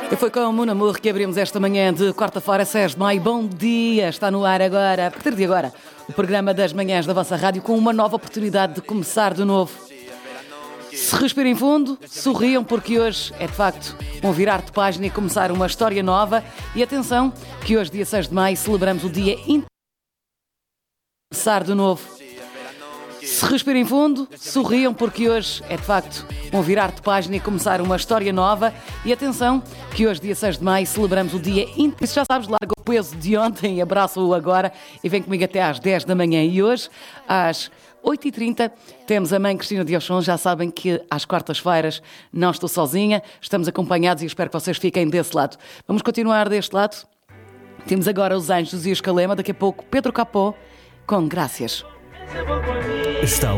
E foi com o Mon Amour que abrimos esta manhã de quarta-feira, 6 de maio. Bom dia, está no ar agora, a partir de agora, o programa das manhãs da vossa rádio com uma nova oportunidade de começar de novo. Se respirem fundo, sorriam porque hoje é de facto um virar de página e começar uma história nova. E atenção que hoje, dia 6 de maio, celebramos o Dia Internacional de Começar de Novo. Se respirem fundo, sorriam porque hoje é de facto um virar de página e começar uma história nova. E atenção que hoje, dia 6 de maio, celebramos o Dia Internacional. Já sabes, larga o peso de ontem e abraça-o agora e vem comigo até às 10 da manhã. E hoje, às 8h30, temos a mãe Cristina de Auchon. Já sabem que às quartas-feiras não estou sozinha, estamos acompanhados e espero que vocês fiquem desse lado. Vamos continuar deste lado. Temos agora os Anjos e os Calema, daqui a pouco Pedro Capó com Graças. Está